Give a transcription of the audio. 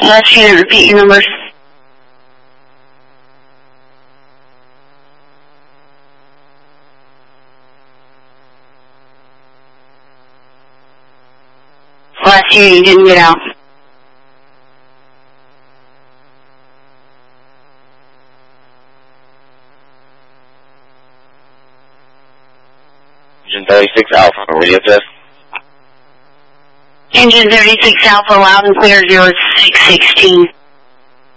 Last unit, repeat your numbers. Last unit, you didn't get out. Engine 36 Alpha, radio test. Engine 36 Alpha, loud and clear, 0616.